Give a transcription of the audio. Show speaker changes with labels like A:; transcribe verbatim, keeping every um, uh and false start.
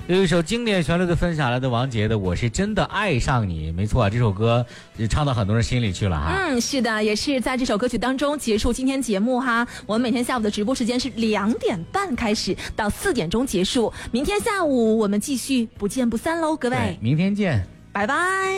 A: 有一首经典旋律的分享来的王杰的《我是真的爱上你》，没错，这首歌唱到很多人心里去了哈。
B: 嗯，是的，也是在这首歌曲当中结束今天节目哈。我们每天下午的直播时间是两点半开始到四点钟结束，明天下午我们继续不见不散喽，各位，
A: 明天见，
B: 拜拜。